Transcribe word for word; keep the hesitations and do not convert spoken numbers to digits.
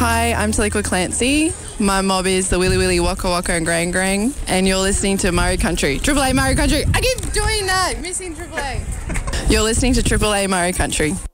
Hi, I'm Taliqua Clancy. My mob is the Willy Willy, Waka Waka and Grang Grang, and you're listening to Murray Country. Triple A Murray Country. I keep doing that. Missing Triple A. You're listening to Triple A Murray Country.